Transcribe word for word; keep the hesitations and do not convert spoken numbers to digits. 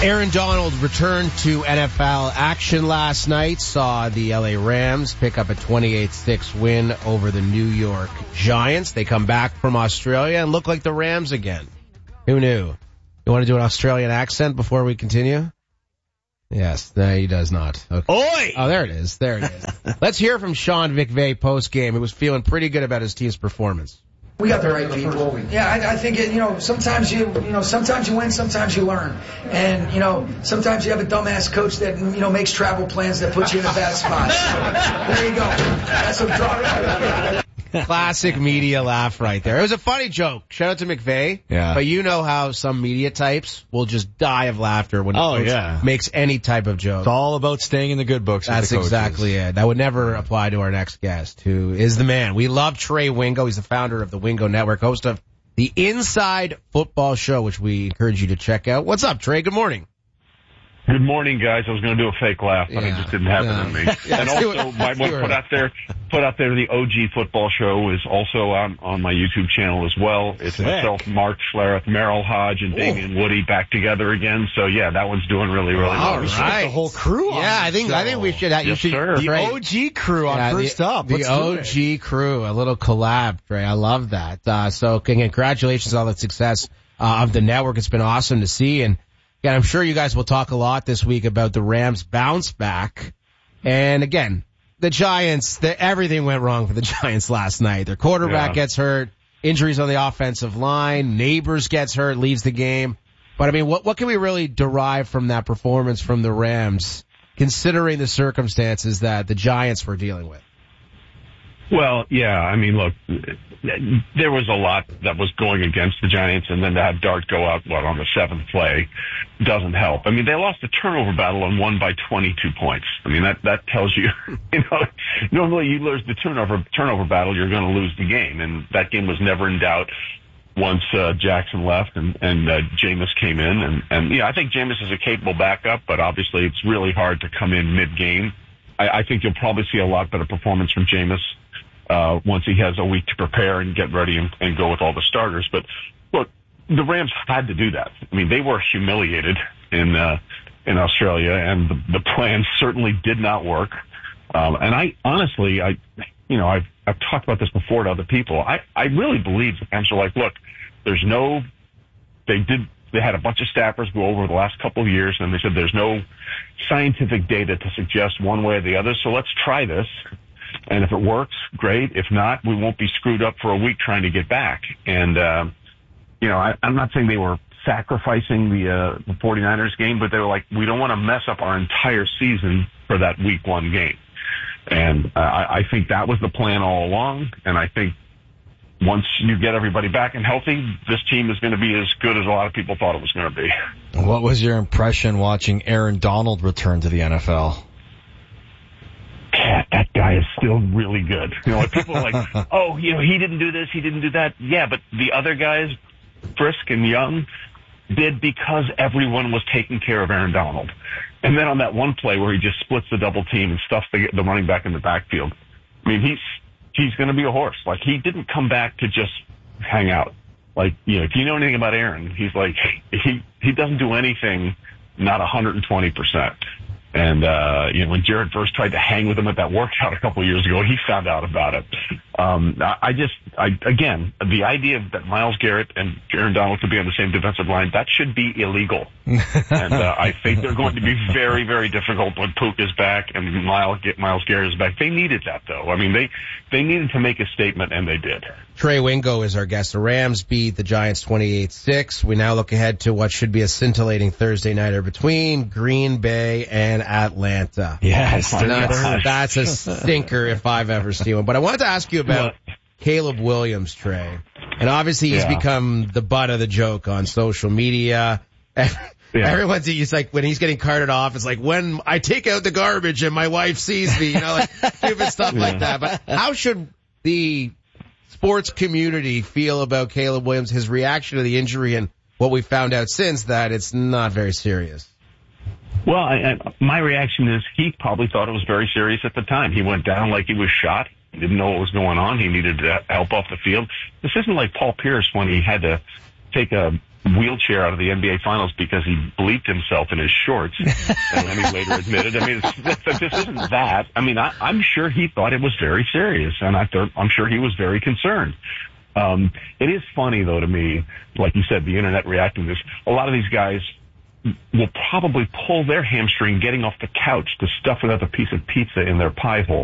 Aaron Donald returned to N F L action last night, saw the L A Rams pick up a twenty-eight six win over the New York Giants. They come back from Australia and look like the Rams again. Who knew? You want to do an Australian accent before we continue? Yes, no, he does not. Okay. Oi! Oh, there it is. There it is. Let's hear from Sean McVay post-game. He was feeling pretty good about his team's performance. We got the right people. Yeah, I, I think it, you know, sometimes you, you know, sometimes you win, sometimes you learn. And, you know, sometimes you have a dumbass coach that, you know, makes travel plans that puts you in a bad spot. So, there you go. That's what draw. Classic media laugh right there. It was a funny joke. Shout out to McVay. Yeah. But you know how some media types will just die of laughter when oh, a coach yeah. makes any type of joke. It's all about staying in the good books. That's with the exactly it. That would never apply to our next guest, who is the man. We love Trey Wingo. He's the founder of the Wingo Network, host of the Inside Football Show, which we encourage you to check out. What's up, Trey? Good morning. Good morning, guys. I was going to do a fake laugh, but yeah, it just didn't happen yeah. to me. Yeah, and also, might want to put out there, put out there the O G Football Show is also on, on my YouTube channel as well. It's Sick. myself, Mark Schlereth, Merrill Hodge, and Damian Woody back together again. So yeah, that one's doing really, really All well. right. The whole crew. On Yeah, I think show. I think we should. You Yes, should sir. The Trey, O G crew on yeah, first the, up. The Let's do O it. G crew, a little collab, Trey. I love that. Uh, so congratulations on all the success uh, of the network. It's been awesome to see. And again, I'm sure you guys will talk a lot this week about the Rams bounce back. And again, the Giants, the, everything went wrong for the Giants last night. Their quarterback Yeah. gets hurt, injuries on the offensive line, Neighbors gets hurt, leaves the game. But I mean, what, what can we really derive from that performance from the Rams, considering the circumstances that the Giants were dealing with? Well, yeah, I mean, look, there was a lot that was going against the Giants, and then to have Dart go out, what, on the seventh play doesn't help. I mean, they lost a turnover battle and won by twenty-two points. I mean, that, that tells you, you know, normally you lose the turnover, turnover battle, you're going to lose the game, and that game was never in doubt once, uh, Jackson left and, and, uh, Jameis came in, and, and, yeah, I think Jameis is a capable backup, but obviously it's really hard to come in mid-game. I, I think you'll probably see a lot better performance from Jameis Uh, once he has a week to prepare and get ready and, and go with all the starters. But look, the Rams had to do that. I mean, they were humiliated in, uh, in Australia, and the, the plan certainly did not work. Um, and I honestly, I, you know, I've, I've talked about this before to other people. I, I really believe the Rams are like, look, there's no, they did, they had a bunch of staffers go over the last couple of years, and they said there's no scientific data to suggest one way or the other. So let's try this. And if it works, great. If not, we won't be screwed up for a week trying to get back. And, uh, you know, I, I'm not saying they were sacrificing the, uh, the 49ers game, but they were like, we don't want to mess up our entire season for that week one game. And uh, I, I think that was the plan all along. And I think once you get everybody back and healthy, this team is going to be as good as a lot of people thought it was going to be. What was your impression watching Aaron Donald return to the N F L? That guy is still really good. You know, like people are like, oh, you know, he didn't do this, he didn't do that. Yeah, but the other guys, Frisk and Young, did because everyone was taking care of Aaron Donald. And then on that one play where he just splits the double team and stuffs the, the running back in the backfield, I mean, he's he's going to be a horse. Like, he didn't come back to just hang out. Like, you know, if you know anything about Aaron, he's like, he, he doesn't do anything not one hundred twenty percent. And, uh, you know, when Jared first tried to hang with him at that workout a couple of years ago, he found out about it. Um, I just, I, again, the idea that Myles Garrett and Aaron Donald could be on the same defensive line, that should be illegal. and, uh, I think they're going to be very, very difficult when Pook is back and Myles, Myles Garrett is back. They needed that, though. I mean, they, they needed to make a statement, and they did. Trey Wingo is our guest. The Rams beat the Giants twenty-eight six. We now look ahead to what should be a scintillating Thursday nighter between Green Bay and Atlanta. Yes, that's, that's a stinker if I've ever seen one. But I wanted to ask you about Caleb Williams, Trey. And obviously he's yeah. become the butt of the joke on social media. Yeah. Everyone's, he's like, when he's getting carted off, it's like, when I take out the garbage and my wife sees me, you know, like stupid stuff yeah. like that. But how should the sports community feel about Caleb Williams, his reaction to the injury, and what we found out since that it's not very serious? Well, I, I, my reaction is he probably thought it was very serious at the time. He went down like he was shot. He didn't know what was going on. He needed help off the field. This isn't like Paul Pierce when he had to take a wheelchair out of the N B A Finals because he bleeped himself in his shorts, and then he later admitted. I mean, it's, this isn't that. I mean, I, I'm sure he thought it was very serious, and I thought, I'm sure he was very concerned. Um, it is funny, though, to me, like you said, the internet reacting to this. A lot of these guys will probably pull their hamstring getting off the couch to stuff another piece of pizza in their pie hole.